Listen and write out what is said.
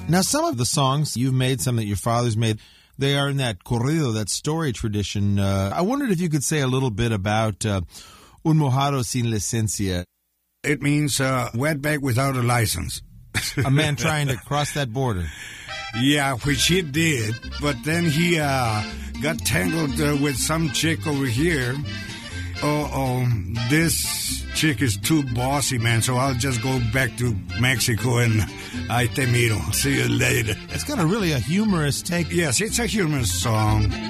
Now, some of the songs you've made, some that your father's made, they are in that corrido, that story tradition. I wondered if you could say a little bit about Un Mojado Sin Licencia. It means wetback without a license. A man trying to cross that border. Yeah, which he did, but then he got tangled with some chick over here. This chick is too bossy, man, so I'll just go back to Mexico and ahí te miro. See you later. It's got a humorous take. Yes, it's a humorous song.